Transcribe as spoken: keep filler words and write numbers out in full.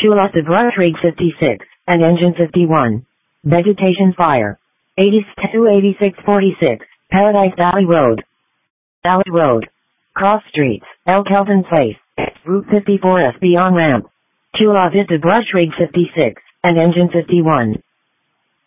Chula to Brush Rig fifty-six, and Engine fifty-one. Vegetation Fire. eighty-two eighty-six forty-six, Paradise Valley Road. Valley Road. Cross Streets, El Kelton Place. Route fifty-four S B on ramp. Chula to Brush Rig fifty-six, and Engine fifty-one.